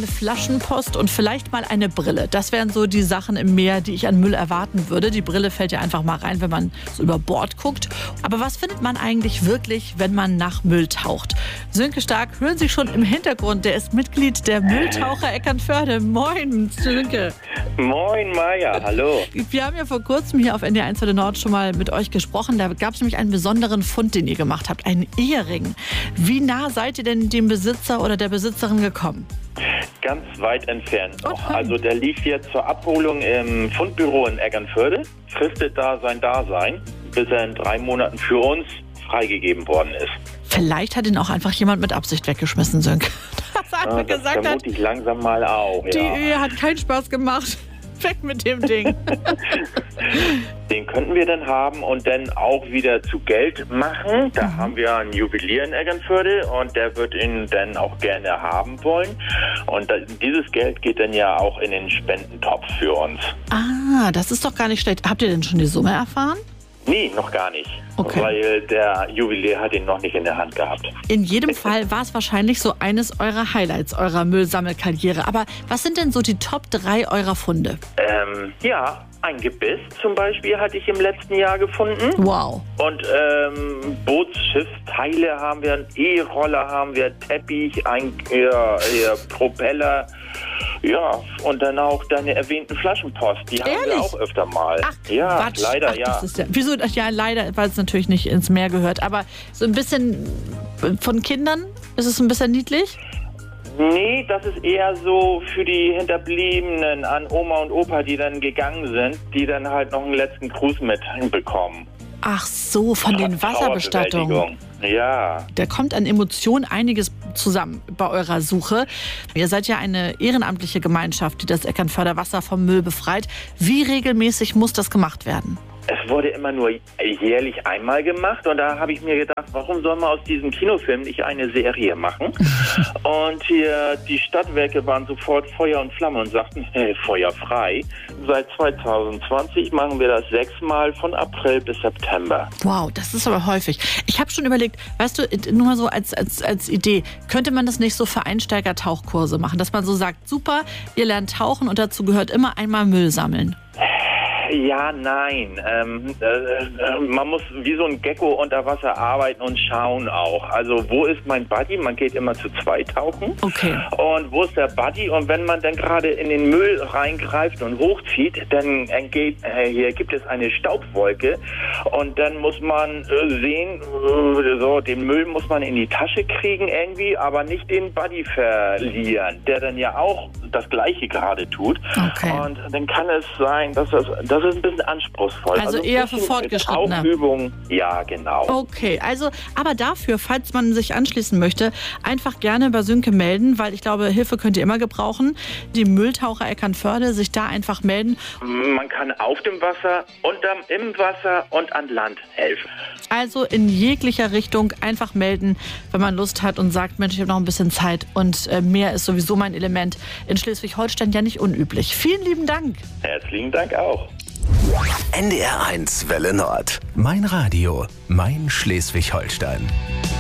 eine Flaschenpost und vielleicht mal eine Brille. Das wären so die Sachen im Meer, die ich an Müll erwarten würde. Die Brille fällt ja einfach mal rein, wenn man so über Bord guckt. Aber was findet man eigentlich wirklich, wenn man nach Müll taucht? Sönke Stark hören Sie schon im Hintergrund. Der ist Mitglied der Mülltaucher Eckernförde. Moin, Sönke. Moin, Maja. Hallo. Wir haben ja vor kurzem hier auf NDR 1 Nord schon mal mit euch gesprochen. Da gab es nämlich einen besonderen Fund, den ihr gemacht habt. Einen Ehering. Wie nah seid ihr denn dem Besitzer oder der Besitzerin gekommen? Ganz weit entfernt noch. Also der lief jetzt zur Abholung im Fundbüro in Eckernförde, fristet da sein Dasein, bis er in 3 Monaten für uns freigegeben worden ist. Vielleicht hat ihn auch einfach jemand mit Absicht weggeschmissen, Sönke. Das vermute ich langsam mal auch. Die Ehe hat keinen Spaß gemacht. Weg mit dem Ding. Den könnten wir dann haben und dann auch wieder zu Geld machen. Da haben wir einen Juwelier in Eckernförde und der wird ihn dann auch gerne haben wollen. Und dieses Geld geht dann ja auch in den Spendentopf für uns. Ah, das ist doch gar nicht schlecht. Habt ihr denn schon die Summe erfahren? Nee, noch gar nicht. Okay. Weil der Juwelier hat ihn noch nicht in der Hand gehabt. In jedem Fall war es wahrscheinlich so eines eurer Highlights eurer Müllsammelkarriere. Aber was sind denn so die Top 3 eurer Funde? Ein Gebiss zum Beispiel hatte ich im letzten Jahr gefunden. Wow. Und Bootsschiffsteile haben wir, einen E-Roller haben wir, Teppich, ein Propeller. Ja, und dann auch deine erwähnten Flaschenpost. Die haben wir auch öfter mal. Ach, ja, Quatsch. leider, Ach, ja. Das ist wieso? Ja, leider, weil es natürlich nicht ins Meer gehört. Aber so ein bisschen von Kindern? Ist es ein bisschen niedlich? Nee, das ist eher so für die Hinterbliebenen an Oma und Opa, die dann gegangen sind, die dann halt noch einen letzten Gruß mit hinbekommen. Ach so, von den Wasserbestattungen. Ja. Da kommt an Emotionen einiges zusammen bei eurer Suche. Ihr seid ja eine ehrenamtliche Gemeinschaft, die das Eckernförder Wasser vom Müll befreit. Wie regelmäßig muss das gemacht werden? Es wurde immer nur jährlich einmal gemacht und da habe ich mir gedacht, warum soll man aus diesem Kinofilm nicht eine Serie machen? Und hier die Stadtwerke waren sofort Feuer und Flamme und sagten, hey, Feuer frei. Seit 2020 machen wir das 6-mal von April bis September. Wow, das ist aber häufig. Ich habe schon überlegt, weißt du, nur mal so als Idee, könnte man das nicht so für Einsteiger-Tauchkurse machen, dass man so sagt, super, ihr lernt tauchen und dazu gehört immer einmal Müll sammeln? Ja, nein. Man muss wie so ein Gecko unter Wasser arbeiten und schauen auch. Also wo ist mein Buddy? Man geht immer zu 2 tauchen. Okay. Und wo ist der Buddy? Und wenn man dann gerade in den Müll reingreift und hochzieht, dann hier gibt es eine Staubwolke. Und dann muss man sehen, so den Müll muss man in die Tasche kriegen irgendwie, aber nicht den Buddy verlieren, der dann ja auch das Gleiche gerade tut. Okay. Und dann kann es sein, dass das ist ein bisschen anspruchsvoll. Also eher für Fortgeschrittene. Tauchübung, ja, genau. Okay, also, aber dafür, falls man sich anschließen möchte, einfach gerne bei Sönke melden, weil ich glaube, Hilfe könnt ihr immer gebrauchen. Die Mülltaucher Eckernförde, sich da einfach melden. Man kann auf dem Wasser, im Wasser und an Land helfen. Also in jeglicher Richtung einfach melden, wenn man Lust hat und sagt, Mensch, ich habe noch ein bisschen Zeit und Meer ist sowieso mein Element. In Schleswig-Holstein ja nicht unüblich. Vielen lieben Dank. Herzlichen Dank auch. NDR 1 Welle Nord. Mein Radio, mein Schleswig-Holstein.